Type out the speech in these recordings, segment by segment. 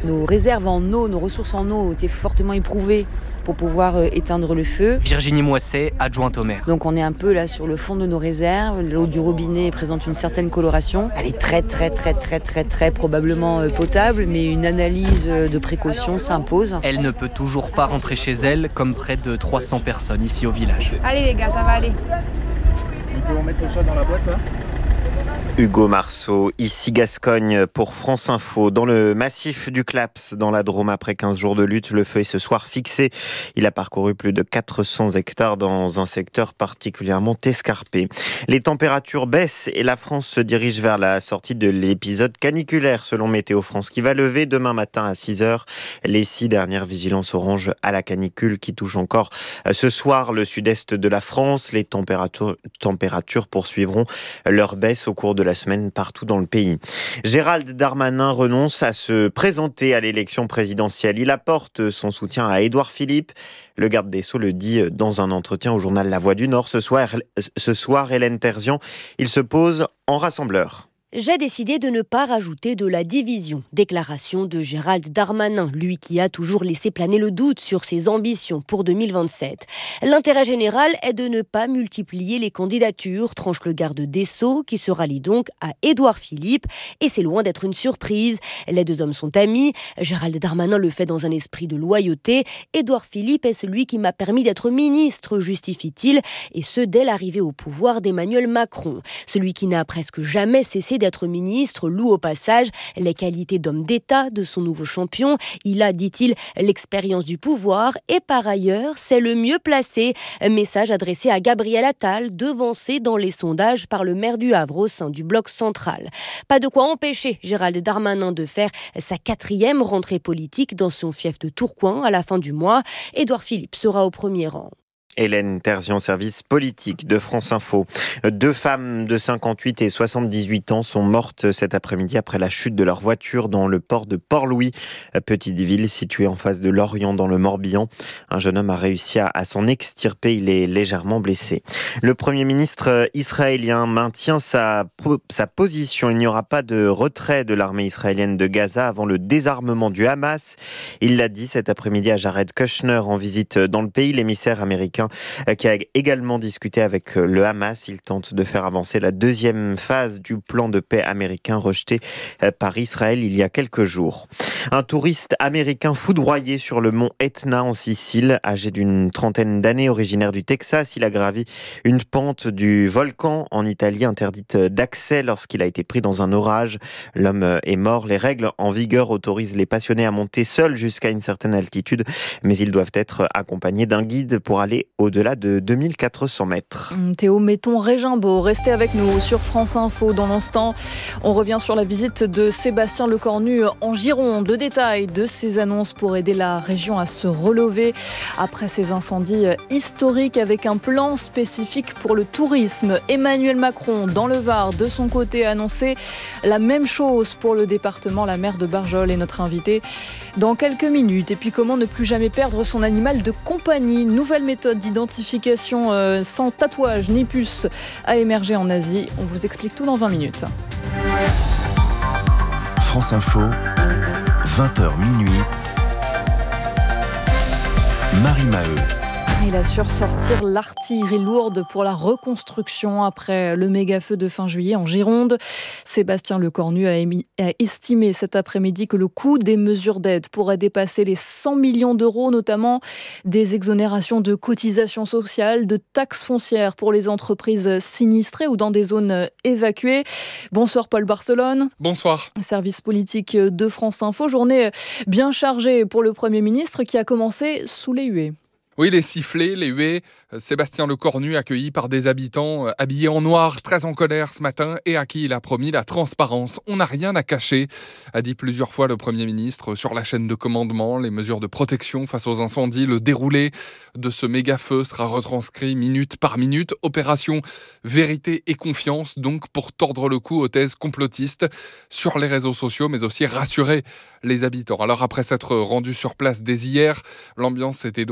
Nos réserves en eau, nos ressources en eau étaient fortement éprouvées pour pouvoir éteindre le feu. Virginie Moisset, adjointe au maire. Donc on est un peu là sur le fond de nos réserves. L'eau du robinet présente une certaine coloration. Elle est très probablement potable, mais une analyse de précaution s'impose. Elle ne peut toujours pas rentrer chez elle, comme près de 300 personnes ici au village. Allez les gars, ça va aller. Nous pouvons mettre le chat dans la boîte là ? Hugo Marceau, ici Gascogne pour France Info. Dans le massif du Claps, dans la Drôme, après 15 jours de lutte, le feu est ce soir fixé. Il a parcouru plus de 400 hectares dans un secteur particulièrement escarpé. Les températures baissent et la France se dirige vers la sortie de l'épisode caniculaire, selon Météo France, qui va lever demain matin à 6h les 6 dernières vigilances orange à la canicule qui touchent encore ce soir le sud-est de la France. Les températures poursuivront leur baisse au cours de la semaine partout dans le pays. Gérald Darmanin renonce à se présenter à l'élection présidentielle. Il apporte son soutien à Édouard Philippe. Le garde des Sceaux le dit dans un entretien au journal La Voix du Nord. Ce soir, Hélène Terzian, il se pose en rassembleur. J'ai décidé de ne pas rajouter de la division. Déclaration de Gérald Darmanin, lui qui a toujours laissé planer le doute sur ses ambitions pour 2027. L'intérêt général est de ne pas multiplier les candidatures, tranche le garde des Sceaux, qui se rallie donc à Édouard Philippe. Et c'est loin d'être une surprise. Les deux hommes sont amis. Gérald Darmanin le fait dans un esprit de loyauté. Édouard Philippe est celui qui m'a permis d'être ministre, justifie-t-il, et ce dès l'arrivée au pouvoir d'Emmanuel Macron. Celui qui n'a presque jamais cessé d'être ministre loue au passage les qualités d'homme d'État de son nouveau champion. Il a, dit-il, l'expérience du pouvoir et par ailleurs, c'est le mieux placé. Message adressé à Gabriel Attal, devancé dans les sondages par le maire du Havre au sein du bloc central. Pas de quoi empêcher Gérald Darmanin de faire sa 4e rentrée politique dans son fief de Tourcoing à la fin du mois. Édouard Philippe sera au premier rang. Hélène Terzian, service politique de France Info. 2 femmes de 58 et 78 ans sont mortes cet après-midi après la chute de leur voiture dans le port de Port-Louis, petite ville située en face de Lorient dans le Morbihan. Un jeune homme a réussi à s'en extirper, il est légèrement blessé. Le Premier ministre israélien maintient sa position. Il n'y aura pas de retrait de l'armée israélienne de Gaza avant le désarmement du Hamas. Il l'a dit cet après-midi à Jared Kushner en visite dans le pays. L'émissaire américain qui a également discuté avec le Hamas. Il tente de faire avancer la 2e phase du plan de paix américain rejeté par Israël il y a quelques jours. Un touriste américain foudroyé sur le mont Etna en Sicile, âgé d'une 30aine d'années, originaire du Texas. Il a gravi une pente du volcan en Italie, interdite d'accès lorsqu'il a été pris dans un orage. L'homme est mort. Les règles en vigueur autorisent les passionnés à monter seuls jusqu'à une certaine altitude, mais ils doivent être accompagnés d'un guide pour aller au-delà de 2400 mètres. Théo Metton-Régimbaud, restez avec nous sur France Info. Dans l'instant, on revient sur la visite de Sébastien Lecornu en Gironde. Le détail de ces annonces pour aider la région à se relever après ces incendies historiques avec un plan spécifique pour le tourisme. Emmanuel Macron, dans le Var, de son côté, a annoncé la même chose pour le département. La maire de Barjol est notre invitée dans quelques minutes. Et puis, comment ne plus jamais perdre son animal de compagnie? Nouvelle méthode d'identification sans tatouage ni puce a émergé en Asie. On vous explique tout dans 20 minutes. France Info, 20h minuit. Marie Maheu. Il assure sortir l'artillerie lourde pour la reconstruction après le méga-feu de fin juillet en Gironde. Sébastien Lecornu a estimé cet après-midi que le coût des mesures d'aide pourrait dépasser les 100 millions d'euros, notamment des exonérations de cotisations sociales, de taxes foncières pour les entreprises sinistrées ou dans des zones évacuées. Bonsoir Paul Barcelone. Bonsoir. Service politique de France Info. Journée bien chargée pour le Premier ministre qui a commencé sous les huées. Oui, les sifflets, les huées, Sébastien Lecornu accueilli par des habitants habillés en noir, très en colère ce matin et à qui il a promis la transparence. On n'a rien à cacher, a dit plusieurs fois le Premier ministre sur la chaîne de commandement. Les mesures de protection face aux incendies, le déroulé de ce méga-feu sera retranscrit minute par minute. Opération vérité et confiance, donc pour tordre le cou aux thèses complotistes sur les réseaux sociaux, mais aussi rassurer les habitants. Alors après s'être rendu sur place dès hier, l'ambiance était donc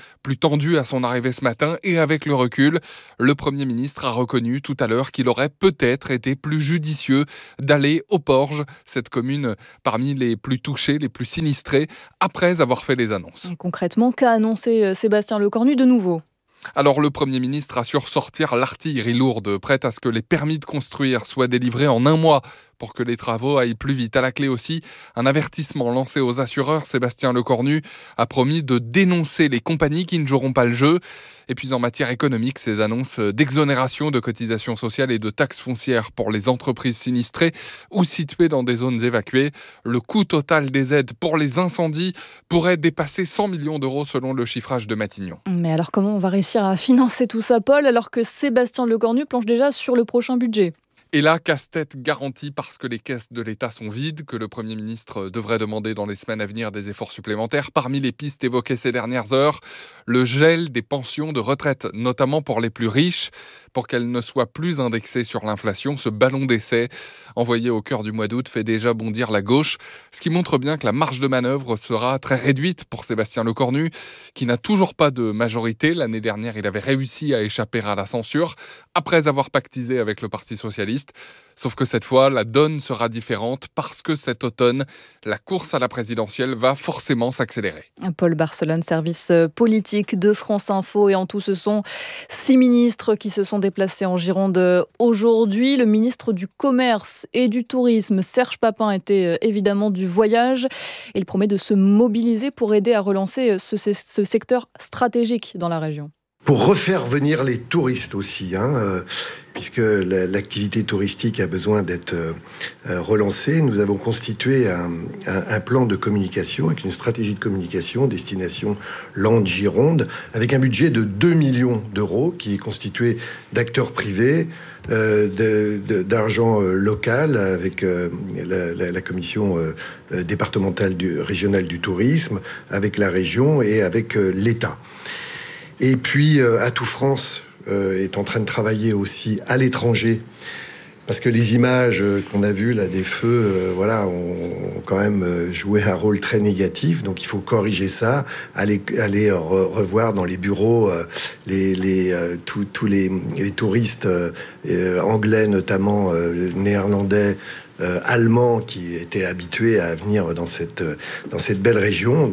plus tendu à son arrivée ce matin. Et avec le recul, le Premier ministre a reconnu tout à l'heure qu'il aurait peut-être été plus judicieux d'aller aux Porges, cette commune parmi les plus touchées, les plus sinistrées, après avoir fait les annonces. Et concrètement, qu'a annoncé Sébastien Lecornu de nouveau ? Alors le Premier ministre assure sortir l'artillerie lourde, prête à ce que les permis de construire soient délivrés en 1 mois pour que les travaux aillent plus vite. À la clé aussi, un avertissement lancé aux assureurs. Sébastien Lecornu a promis de dénoncer les compagnies qui ne joueront pas le jeu. Et puis en matière économique, ces annonces d'exonération de cotisations sociales et de taxes foncières pour les entreprises sinistrées ou situées dans des zones évacuées. Le coût total des aides pour les incendies pourrait dépasser 100 millions d'euros selon le chiffrage de Matignon. Mais alors comment on va réussir à financer tout ça, Paul, alors que Sébastien Lecornu planche déjà sur le prochain budget ? Et là, casse-tête garanti parce que les caisses de l'État sont vides, que le Premier ministre devrait demander dans les semaines à venir des efforts supplémentaires. Parmi les pistes évoquées ces dernières heures, le gel des pensions de retraite, notamment pour les plus riches, pour qu'elles ne soient plus indexées sur l'inflation. Ce ballon d'essai, envoyé au cœur du mois d'août, fait déjà bondir la gauche, ce qui montre bien que la marge de manœuvre sera très réduite pour Sébastien Lecornu, qui n'a toujours pas de majorité. L'année dernière, il avait réussi à échapper à la censure, après avoir pactisé avec le Parti socialiste. Sauf que cette fois, la donne sera différente parce que cet automne, la course à la présidentielle va forcément s'accélérer. Paul Barcelone, service politique de France Info. Et en tout, ce sont 6 ministres qui se sont déplacés en Gironde aujourd'hui. Le ministre du Commerce et du Tourisme, Serge Papin, était évidemment du voyage. Il promet de se mobiliser pour aider à relancer ce secteur stratégique dans la région. Pour refaire venir les touristes aussi, puisque l'activité touristique a besoin d'être relancée, nous avons constitué un plan de communication, avec une stratégie de communication destination Landes-Gironde, avec un budget de 2 millions d'euros qui est constitué d'acteurs privés, d'argent local avec la commission départementale régionale du tourisme, avec la région et avec l'État. Et puis, Atout France est en train de travailler aussi à l'étranger, parce que les images qu'on a vues là des feux, ont quand même joué un rôle très négatif. Donc, il faut corriger ça, aller revoir dans les bureaux tous les touristes anglais, notamment néerlandais, allemands qui étaient habitués à venir dans cette belle région,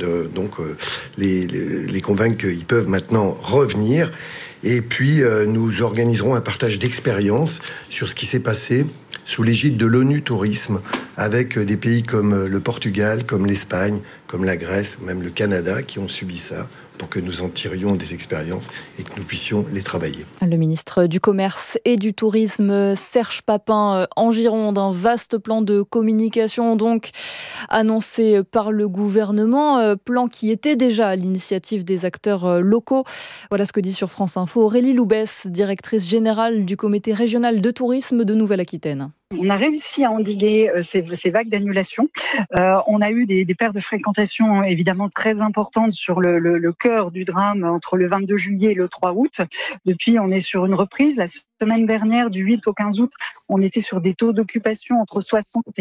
les convaincre qu'ils peuvent maintenant revenir. Et puis nous organiserons un partage d'expériences sur ce qui s'est passé sous l'égide de l'ONU Tourisme, avec des pays comme le Portugal, comme l'Espagne, comme la Grèce, ou même le Canada, qui ont subi ça, pour que nous en tirions des expériences et que nous puissions les travailler. Le ministre du Commerce et du Tourisme, Serge Papin, en Gironde, un vaste plan de communication donc annoncé par le gouvernement, plan qui était déjà à l'initiative des acteurs locaux. Voilà ce que dit sur France Info Aurélie Loubès, directrice générale du comité régional de tourisme de Nouvelle-Aquitaine. On a réussi à endiguer ces vagues d'annulation. On a eu des pertes de fréquentation évidemment très importantes sur le cœur du drame entre le 22 juillet et le 3 août. Depuis, on est sur une reprise. La semaine dernière, du 8 au 15 août, on était sur des taux d'occupation entre 60 et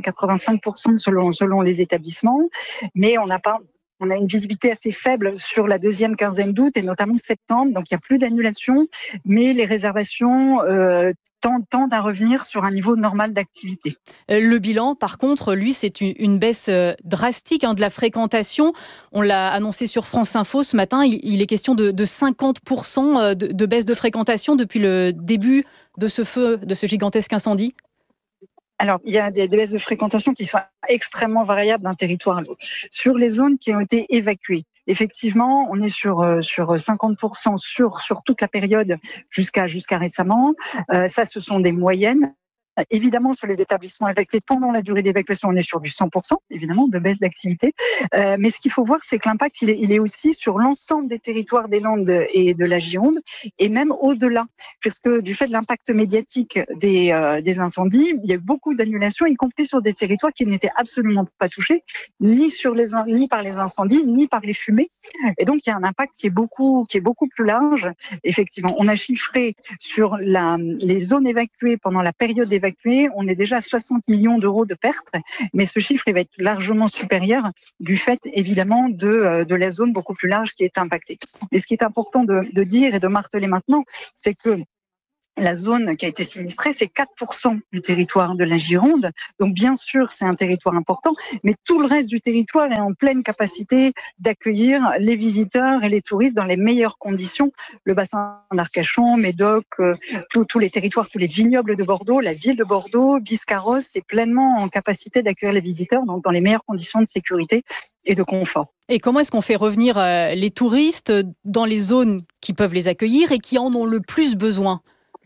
80-85% selon les établissements. Mais on a une visibilité assez faible sur la deuxième quinzaine d'août et notamment septembre. Donc, il n'y a plus d'annulation, mais les réservations tendent à revenir sur un niveau normal d'activité. Le bilan, par contre, lui, c'est une baisse drastique de la fréquentation. On l'a annoncé sur France Info ce matin. Il est question de 50% de baisse de fréquentation depuis le début de ce feu, de ce gigantesque incendie. Alors, il y a des baisses de fréquentation qui sont extrêmement variables d'un territoire à l'autre. Sur les zones qui ont été évacuées, effectivement, on est sur 50% sur toute la période jusqu'à récemment. Ça, ce sont des moyennes. Évidemment, sur les établissements évacués pendant la durée d'évacuation, on est sur du 100%, évidemment, de baisse d'activité. Mais ce qu'il faut voir, c'est que l'impact, il est aussi sur l'ensemble des territoires des Landes et de la Gironde, et même au-delà. Parce que du fait de l'impact médiatique des incendies, il y a eu beaucoup d'annulations, y compris sur des territoires qui n'étaient absolument pas touchés, ni par les incendies, ni par les fumées. Et donc, il y a un impact qui est beaucoup plus large. Effectivement, on a chiffré sur les zones évacuées pendant la période d'évacuation évacués, on est déjà à 60 millions d'euros de pertes, mais ce chiffre il va être largement supérieur du fait évidemment de la zone beaucoup plus large qui est impactée. Mais ce qui est important de dire et de marteler maintenant, c'est que la zone qui a été sinistrée, c'est 4% du territoire de la Gironde. Donc, bien sûr, c'est un territoire important, mais tout le reste du territoire est en pleine capacité d'accueillir les visiteurs et les touristes dans les meilleures conditions. Le bassin d'Arcachon, Médoc, tous les territoires, tous les vignobles de Bordeaux, la ville de Bordeaux, Biscarrosse, c'est pleinement en capacité d'accueillir les visiteurs dans les meilleures conditions de sécurité et de confort. Et comment est-ce qu'on fait revenir les touristes dans les zones qui peuvent les accueillir et qui en ont le plus besoin ?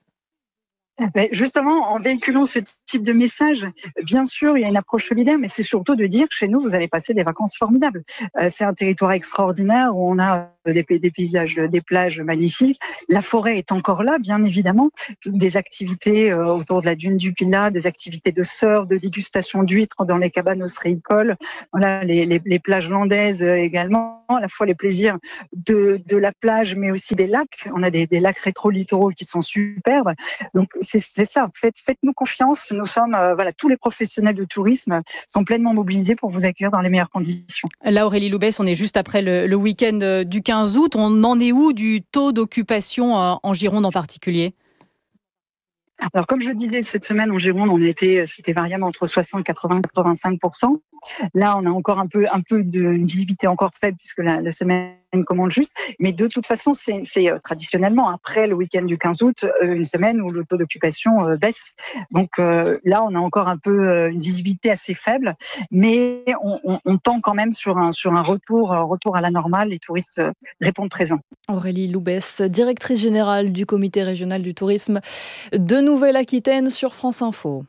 Mais justement, en véhiculant ce type de message, bien sûr, il y a une approche solidaire, mais c'est surtout de dire que chez nous, vous allez passer des vacances formidables. C'est un territoire extraordinaire où on a des paysages, des plages magnifiques. La forêt est encore là, bien évidemment. Des activités autour de la dune du Pilat, des activités de surf, de dégustation d'huîtres dans les cabanes ostréicoles. Voilà, les plages landaises également, à la fois les plaisirs de la plage, mais aussi des lacs. On a des lacs rétro-littoraux qui sont superbes. Donc, c'est ça. Faites-nous confiance. Nous sommes, tous les professionnels du tourisme sont pleinement mobilisés pour vous accueillir dans les meilleures conditions. Là, Aurélie Loubès, on est juste après le week-end du 15 août. On en est où du taux d'occupation en Gironde en particulier ? Alors, comme je disais, cette semaine en Gironde, c'était variable entre 60, 80, 85%. Là, on a encore un peu une visibilité encore faible puisque la semaine commande juste. Mais de toute façon, c'est traditionnellement après le week-end du 15 août, une semaine où le taux d'occupation baisse. Donc là, on a encore un peu une visibilité assez faible, mais on tend quand même sur un retour à la normale. Les touristes répondent présents. Aurélie Loubès, directrice générale du comité régional du tourisme de Nouvelle-Aquitaine sur France Info.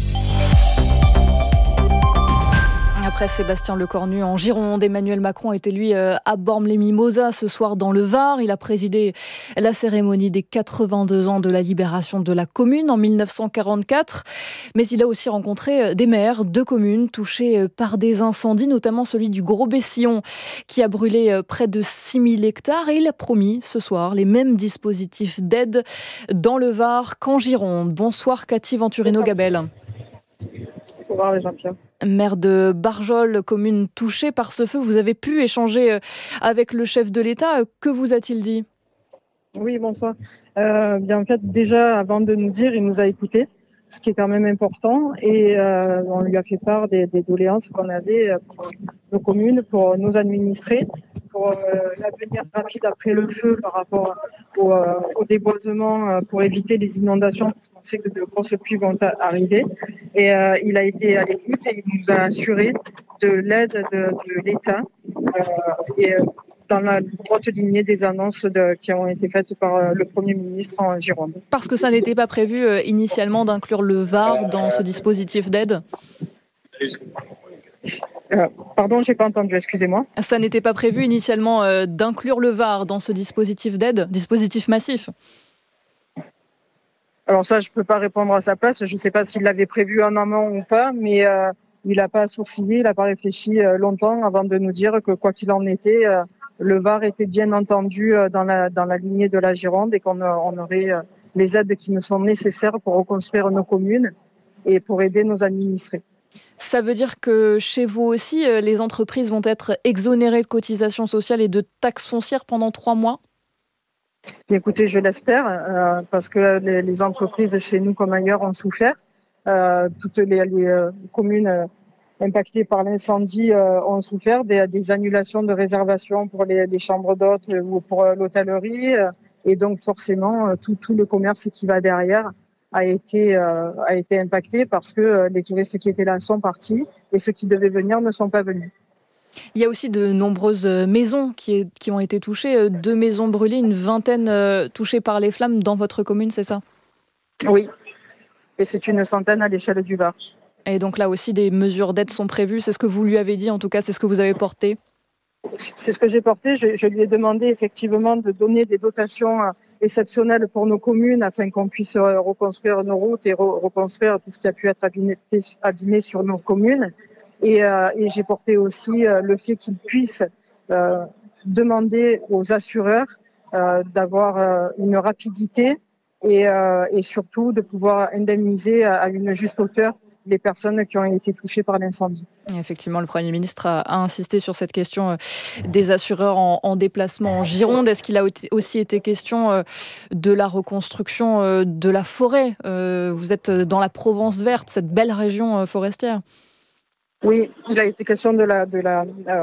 Après Sébastien Lecornu en Gironde, Emmanuel Macron était lui à Bormes-les-Mimosas ce soir dans le Var. Il a présidé la cérémonie des 82 ans de la libération de la commune en 1944. Mais il a aussi rencontré des maires de communes touchées par des incendies, notamment celui du Gros-Bessillon qui a brûlé près de 6000 hectares. Et il a promis ce soir les mêmes dispositifs d'aide dans le Var qu'en Gironde. Bonsoir Cathy Venturino-Gabel. Bonsoir Jean-Pierre. Maire de Barjol, commune touchée par ce feu, vous avez pu échanger avec le chef de l'État. Que vous a-t-il dit ? Oui, bonsoir. Bien en fait, déjà, avant de nous dire, il nous a écoutés, ce qui est quand même important. Et on lui a fait part des doléances qu'on avait pour nos communes, pour nos administrés, pour l'avenir rapide après le feu par rapport au déboisement, pour éviter les inondations, parce qu'on sait que de grosses pluies vont arriver. Et il a été à l'écoute et il nous a assuré de l'aide de l'État et dans la droite lignée des annonces qui ont été faites par le Premier ministre en Gironde. Parce que ça n'était pas prévu initialement d'inclure le Var dans ce dispositif d'aide ? Pardon, j'ai pas entendu, excusez-moi. Ça n'était pas prévu initialement d'inclure le Var dans ce dispositif d'aide, dispositif massif ? Alors ça, je peux pas répondre à sa place. Je sais pas s'il l'avait prévu en amont ou pas, mais il a pas sourcillé, il a pas réfléchi longtemps avant de nous dire que quoi qu'il en était, le Var était bien entendu dans la lignée de la Gironde et qu'on aurait les aides qui nous sont nécessaires pour reconstruire nos communes et pour aider nos administrés. Ça veut dire que chez vous aussi, les entreprises vont être exonérées de cotisations sociales et de taxes foncières pendant 3 mois ? Écoutez, je l'espère, parce que les entreprises chez nous comme ailleurs ont souffert. Toutes les communes impactées par l'incendie ont souffert des annulations de réservations pour les chambres d'hôtes ou pour l'hôtellerie. Et donc forcément, tout le commerce qui va derrière a été impacté parce que les touristes qui étaient là sont partis et ceux qui devaient venir ne sont pas venus. Il y a aussi de nombreuses maisons qui ont été touchées, 2 maisons brûlées, une vingtaine touchées par les flammes dans votre commune, c'est ça ? Oui, et c'est une centaine à l'échelle du Var. Et donc là aussi, des mesures d'aide sont prévues, c'est ce que vous lui avez dit, en tout cas, c'est ce que vous avez porté ? C'est ce que j'ai porté, je lui ai demandé effectivement de donner des dotations exceptionnelles pour nos communes afin qu'on puisse reconstruire nos routes et reconstruire tout ce qui a pu être abîmé sur nos communes. Et j'ai porté aussi le fait qu'ils puissent demander aux assureurs d'avoir une rapidité et surtout de pouvoir indemniser à une juste hauteur les personnes qui ont été touchées par l'incendie. Effectivement, le Premier ministre a insisté sur cette question des assureurs en déplacement en Gironde. Est-ce qu'il a aussi été question de la reconstruction de la forêt ? Vous êtes dans la Provence verte, cette belle région forestière. Oui, il a été question de la